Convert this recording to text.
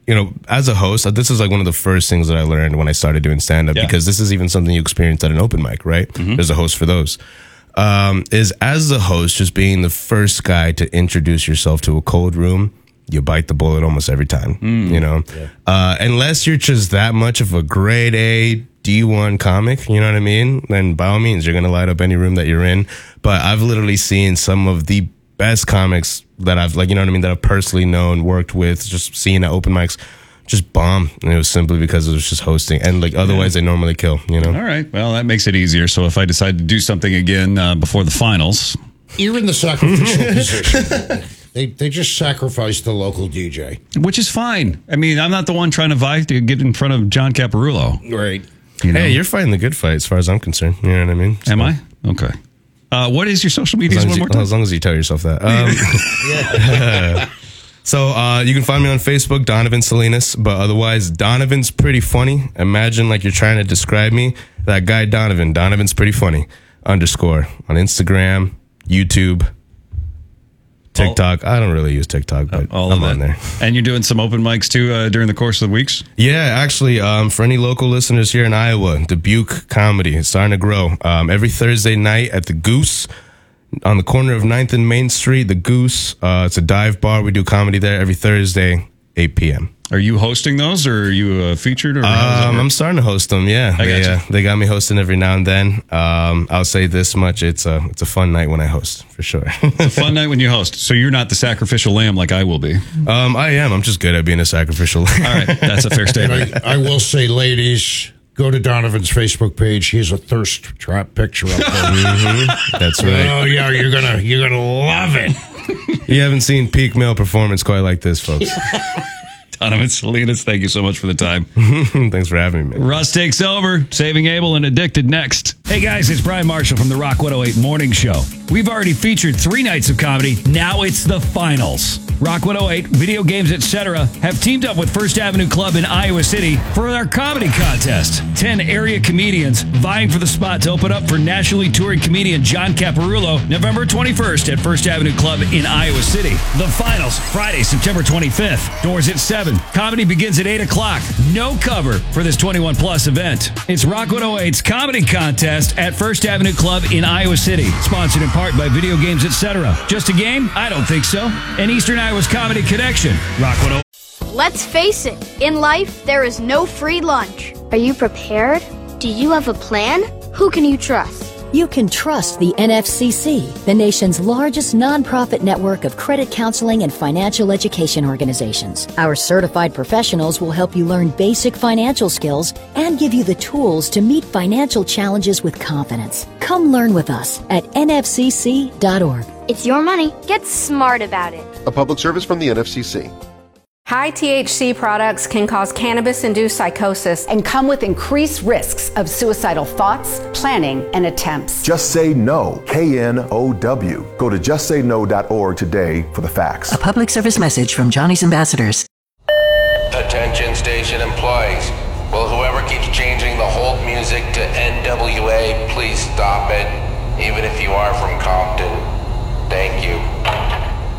as a host, this is like one of the first things that I learned when I started doing stand-up, because this is even something you experience at an open mic, right? Mm-hmm. There's a host for those. Is as the host, just being the first guy to introduce yourself to a cold room, you bite the bullet almost every time, unless you're just that much of a grade A D1 comic, you know what I mean? Then by all means, you're going to light up any room that you're in. But I've literally seen some of the best comics that I've, that I've personally known, worked with, just seeing at open mics, just bomb. And it was simply because it was just hosting. And otherwise they normally kill, All right. Well, that makes it easier. So if I decide to do something again before the finals. You're in the sacrificial position. They just sacrificed the local DJ. Which is fine. I mean, I'm not the one trying to vie to get in front of John Caparulo. Right. Hey, you're fighting the good fight as far as I'm concerned. You know what I mean? So. Am I? Okay. What is your social media one more time? As long as you tell yourself that. So you can find me on Facebook, Donovan Salinas, but otherwise, Donovan's pretty funny. Imagine you're trying to describe me. That guy, Donovan. Donovan's pretty funny. _ on Instagram, YouTube, TikTok. I don't really use TikTok, but I'm on there. And you're doing some open mics too during the course of the weeks? Yeah, actually, for any local listeners here in Iowa, Dubuque Comedy is starting to grow. Every Thursday night at the Goose on the corner of 9th and Main Street, the Goose. It's a dive bar. We do comedy there every Thursday, 8 p.m. Are you hosting those, or are you featured? Or I'm starting to host them. Yeah, they got me hosting every now and then. I'll say this much: it's a fun night when I host, for sure. It's a fun night when you host. So you're not the sacrificial lamb like I will be. I am. I'm just good at being a sacrificial lamb. All right, that's a fair statement. I will say, ladies, go to Donovan's Facebook page. He has a thirst trap picture up there. Mm-hmm. That's right. Oh yeah, you're gonna love it. You haven't seen peak male performance quite like this, folks. Donovan Salinas, thank you so much for the time. Thanks for having me, man. Russ takes over. Saving Abel and Addicted next. Hey guys, it's Brian Marshall from the Rock 108 Morning Show. We've already featured 3 nights of comedy. Now it's the finals. Rock 108, video games, etc. have teamed up with First Avenue Club in Iowa City for our comedy contest. 10 area comedians vying for the spot to open up for nationally touring comedian John Caparulo November 21st at First Avenue Club in Iowa City. The finals, Friday, September 25th. Doors at 7. Comedy begins at 8 o'clock. No cover for this 21-plus event. It's Rock 108's comedy contest at First Avenue Club in Iowa City. Sponsored in part by Video Games, etc. Just a game? I don't think so. An Eastern Iowa's Comedy Connection. Rock 108. Let's face it, in life, there is no free lunch. Are you prepared? Do you have a plan? Who can you trust? You can trust the NFCC, the nation's largest nonprofit network of credit counseling and financial education organizations. Our certified professionals will help you learn basic financial skills and give you the tools to meet financial challenges with confidence. Come learn with us at nfcc.org. It's your money. Get smart about it. A public service from the NFCC. High THC products can cause cannabis-induced psychosis and come with increased risks of suicidal thoughts, planning, and attempts. Just Say No, KNOW. Go to justsayno.org today for the facts. A public service message from Johnny's Ambassadors. Attention station employees. Will whoever keeps changing the hold music to NWA please stop it, even if you are from Compton? Thank you.